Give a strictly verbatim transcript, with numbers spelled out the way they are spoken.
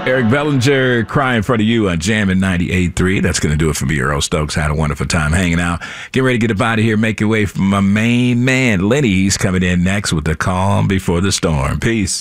Eric Bellinger, Cry in Front of You on Jammin' ninety-eight point three. That's going to do it for me, Earl Stokes. Had a wonderful time hanging out. Get ready to get up out of here. Make your way from my main man, Lenny. He's coming in next with The Calm Before the Storm. Peace.